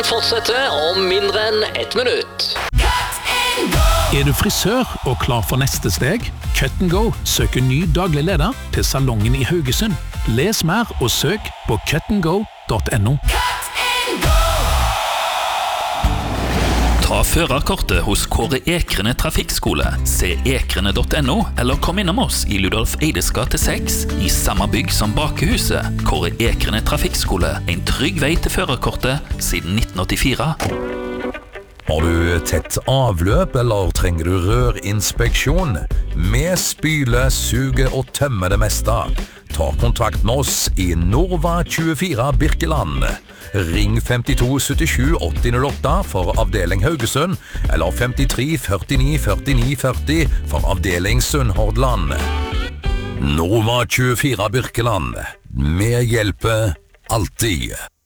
Fortsetter om mindre enn 1 minutt. Du frisør og klar for neste steg? Cut & Go søker ny daglig leder til salongen i Haugesund. Les mer og søk på cutandgo.no. Ta førerkortet hos Kåre Ekrene Trafikkskole. Se ekrene.no, eller kom innom oss i Ludolf Eides gate 6, i samme bygg som Bakehuset. Kåre Ekrene Trafikkskole, en trygg vei til førerkortet siden 1984. Har du tett avløp, eller trenger du rørinspeksjon? Vi spyler, suger og tømmer det meste. Ta kontakt med oss i Norva 24 Birkeland. Ring 52 77 8008 for avdeling Haugesund, eller 53 49 49 40 for avdeling Sunnhordland. Norva 24 Birkeland. Vi hjelper alltid.